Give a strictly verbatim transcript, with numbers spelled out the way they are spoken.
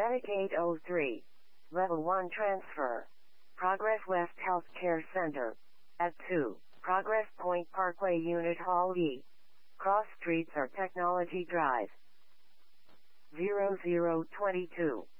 Attic eight oh three. Level one transfer. Progress West Healthcare Center. At two. Progress Point Parkway Unit Hall E. Cross Streets or Technology Drive. zero zero two two.